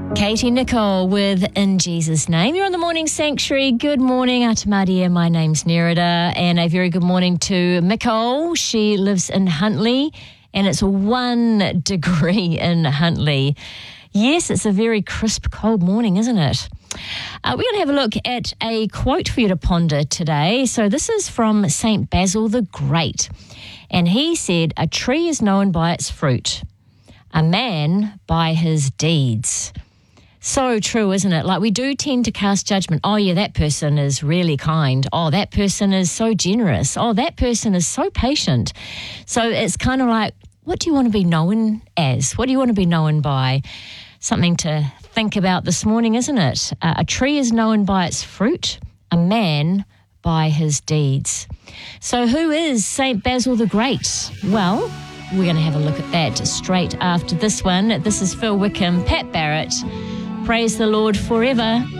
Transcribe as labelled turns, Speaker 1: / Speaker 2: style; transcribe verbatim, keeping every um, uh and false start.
Speaker 1: Katie Nicole with In Jesus' Name. You're on the Morning Sanctuary. Good morning, Atamadia. My name's Nerida, and a very good morning to Nicole. She lives in Huntly, and it's one degree in Huntly. Yes, it's a very crisp, cold morning, isn't it? Uh, we're going to have a look at a quote for you to ponder today. So this is from Saint Basil the Great, and he said, "A tree is known by its fruit, a man by his deeds." So true, isn't it? Like, we do tend to cast judgment. Oh, yeah, that person is really kind. Oh, that person is so generous. Oh, that person is so patient. So it's kind of like, what do you want to be known as? What do you want to be known by? Something to think about this morning, isn't it? Uh, a tree is known by its fruit, a man by his deeds. So who is Saint Basil the Great? Well, we're going to have a look at that straight after this one. This is Phil Wickham, Pat Barrett. Praise the Lord forever.